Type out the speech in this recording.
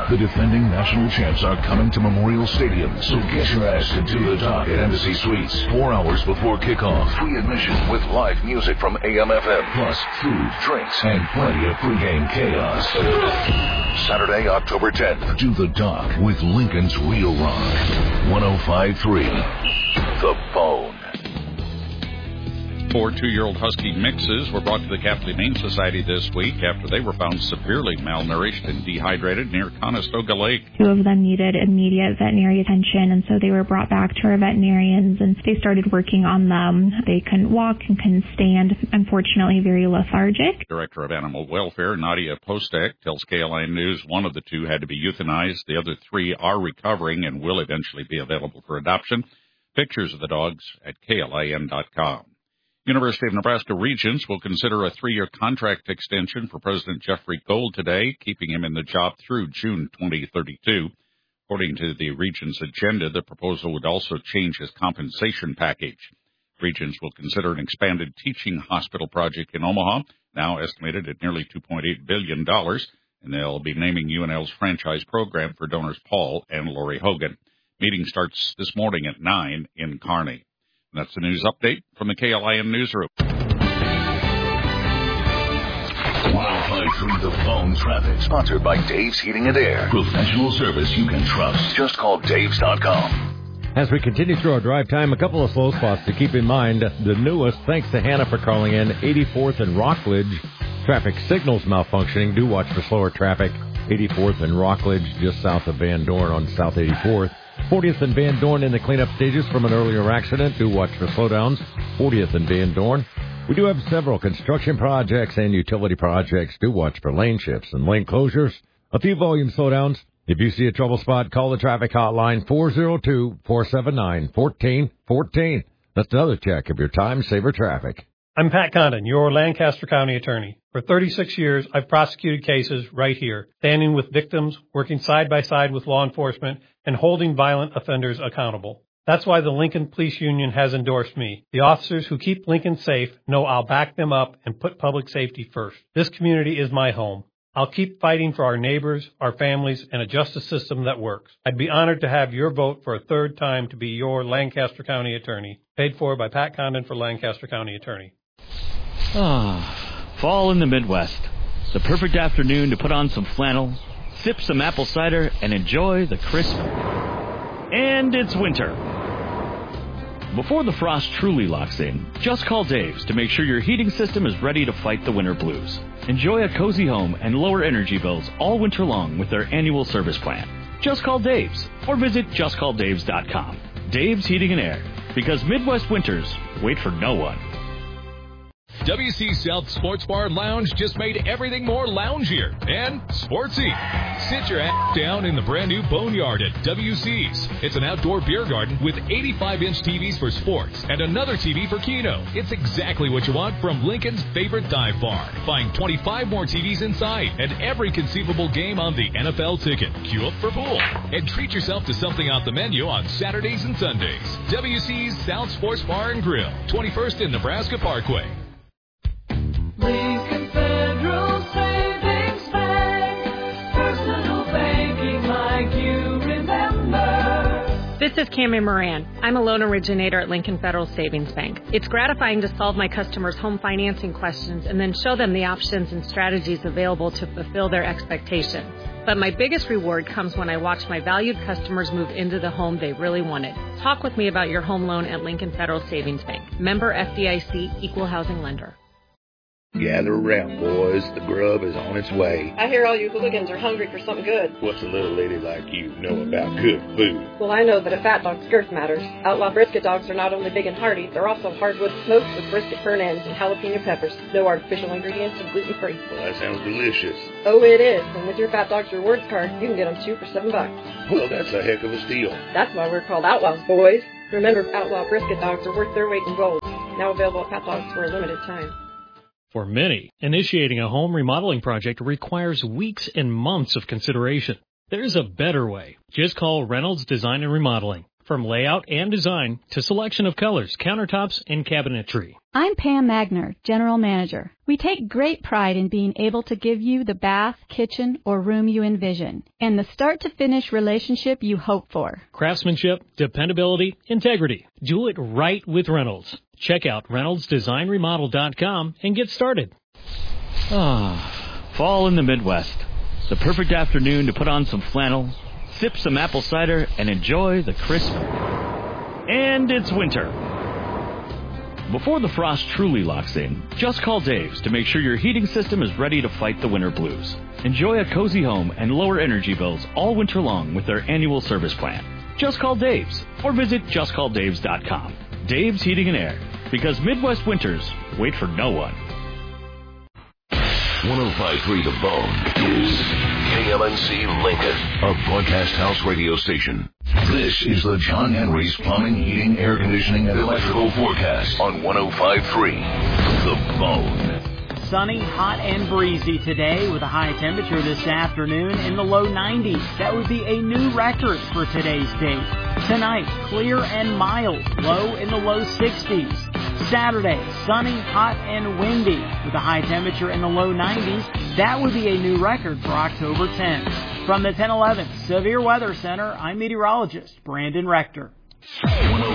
Florida. The defending national champs are coming to Memorial Stadium, so get your ass to Do the Dock at Embassy Suites 4 hours before kickoff. Free admission with live music from AM/FM, plus food, drinks, and plenty of pregame chaos. Saturday, October 10th, Do the Dock with Lincoln's Real Rock. 105.3 The Bone. 4 2-year-old husky mixes were brought to the Capital Humane Society this week after they were found severely malnourished and dehydrated near Conestoga Lake. 2 of them needed immediate veterinary attention, and so they were brought back to our veterinarians, and they started working on them. They couldn't walk and couldn't stand, unfortunately very lethargic. Director of Animal Welfare, Nadia Postek, tells KLIN News one of the 2 had to be euthanized. The other 3 are recovering and will eventually be available for adoption. Pictures of the dogs at KLIN.com. University of Nebraska Regents will consider a 3-year contract extension for President Jeffrey Gold today, keeping him in the job through June 2032. According to the Regents' agenda, the proposal would also change his compensation package. Regents will consider an expanded teaching hospital project in Omaha, now estimated at nearly $2.8 billion, and they'll be naming UNL's franchise program for donors Paul and Lori Hogan. Meeting starts this morning at 9 in Kearney. That's the news update from the KLIN Newsroom. 105.3 The Bone Traffic. Sponsored by Dave's Heating and Air. Professional service you can trust. Just call Daves.com. As we continue through our drive time, a couple of slow spots to keep in mind. The newest, thanks to Hannah for calling in, 84th and Rockledge. Traffic signals malfunctioning. Do watch for slower traffic. 84th and Rockledge, just south of Van Dorn on South 84th. 40th and Van Dorn in the cleanup stages from an earlier accident. Do watch for slowdowns. 40th and Van Dorn. We do have several construction projects and utility projects. Do watch for lane shifts and lane closures. A few volume slowdowns. If you see a trouble spot, call the traffic hotline 402-479-1414. That's another check of your time-saver traffic. I'm Pat Condon, your Lancaster County attorney. For 36 years, I've prosecuted cases right here, standing with victims, working side by side with law enforcement, and holding violent offenders accountable. That's why the Lincoln Police Union has endorsed me. The officers who keep Lincoln safe know I'll back them up and put public safety first. This community is my home. I'll keep fighting for our neighbors, our families, and a justice system that works. I'd be honored to have your vote for a third time to be your Lancaster County attorney. Paid for by Pat Condon for Lancaster County Attorney. Fall in the Midwest. The perfect afternoon to put on some flannel, sip some apple cider, and enjoy the crisp. And it's winter. Before the frost truly locks in, just call Dave's to make sure your heating system is ready to fight the winter blues. Enjoy a cozy home and lower energy bills all winter long with their annual service plan. Just call Dave's or visit justcalldaves.com. Dave's Heating and Air, because Midwest winters wait for no one. WC South Sports Bar and Lounge just made everything more loungier and sportsy. Sit your ass down in the brand new Boneyard at WC's. It's an outdoor beer garden with 85-inch TVs for sports and another TV for Keno. It's exactly what you want from Lincoln's favorite dive bar. Find 25 more TVs inside and every conceivable game on the NFL ticket. Queue up for pool and treat yourself to something off the menu on Saturdays and Sundays. WC's South Sports Bar and Grill, 21st and Nebraska Parkway. Lincoln Federal Savings Bank, personal banking like you remember. This is Cammie Moran. I'm a loan originator at Lincoln Federal Savings Bank. It's gratifying to solve my customers' home financing questions and then show them the options and strategies available to fulfill their expectations. But my biggest reward comes when I watch my valued customers move into the home they really wanted. Talk with me about your home loan at Lincoln Federal Savings Bank. Member FDIC, Equal Housing Lender. Gather around, boys. The grub is on its way. I hear all you hooligans are hungry for something good. What's a little lady like you know about good food? Well, I know that a fat dog's girth matters. Outlaw brisket dogs are not only big and hearty, they're also hardwood smoked with brisket burn ends and jalapeno peppers. No artificial ingredients and gluten-free. Well, that sounds delicious. Oh, it is. And with your Fat Dog's Rewards card, you can get them 2 for $7. Well, that's a heck of a steal. That's why we're called Outlaws, boys. Remember, Outlaw brisket dogs are worth their weight in gold. Now available at Fat Dogs for a limited time. For many, initiating a home remodeling project requires weeks and months of consideration. There's a better way. Just call Reynolds Design and Remodeling. From layout and design to selection of colors, countertops, and cabinetry. I'm Pam Magner, General Manager. We take great pride in being able to give you the bath, kitchen, or room you envision, and the start-to-finish relationship you hope for. Craftsmanship, dependability, integrity. Do it right with Reynolds. Check out ReynoldsDesignRemodel.com and get started. Fall in the Midwest. The perfect afternoon to put on some flannel, sip some apple cider, and enjoy the crisp. And it's winter. Before the frost truly locks in, just call Dave's to make sure your heating system is ready to fight the winter blues. Enjoy a cozy home and lower energy bills all winter long with their annual service plan. Just call Dave's or visit justcalldaves.com. Dave's Heating and Air, because Midwest winters wait for no one. 105.3 The Bone is KLNC Lincoln, a broadcast house radio station. This is the John Henry's Plumbing, Heating, Air Conditioning, and Electrical Forecast on 105.3 The Bone. Sunny, hot, and breezy today with a high temperature this afternoon in the low 90s. That would be a new record for today's date. Tonight, clear and mild, low in the low 60s. Saturday, sunny, hot, and windy with a high temperature in the low 90s. That would be a new record for October 10th. From the 1011 Severe Weather Center, I'm meteorologist Brandon Rector.